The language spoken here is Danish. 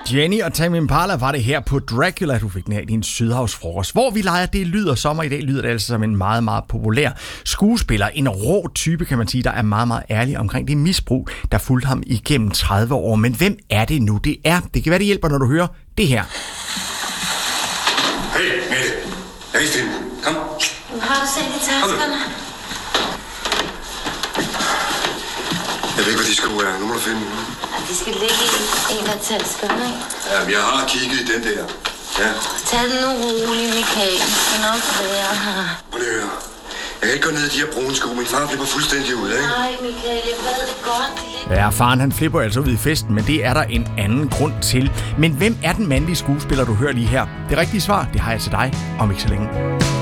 Jenny og Tame Impala var det her på Dracula, du fik den her i din sydhavsfrokost, hvor vi leger Det lyder sommer. I dag lyder det altså som en meget, meget populær skuespiller. En rå type, kan man sige, der er meget, meget ærlig omkring det misbrug, der fulgte ham igennem 30 år. Men hvem er det nu, det er? Det kan være, det hjælper, når du hører det her. Hey, Mette. Jeg er i film. Kom. Har du set i taskerne? Jeg ved ikke, hvad de sko er. Nu må du finde dem. De skal ligge i en af taskerne, ikke? Jamen, jeg har kigget i den der. Ja. Tag den nu roligt, Michael. Det skal nok være her. Prøv lige at høre. Jeg kan ikke gå ned i de her brune sko. Min far flipper fuldstændig ud, ikke? Nej, Michael, jeg ved det godt. Ja, faren han flipper altså ud i festen, men det er der en anden grund til. Men hvem er den mandlige skuespiller, du hører lige her? Det rigtige svar, det har jeg til dig om ikke så længe.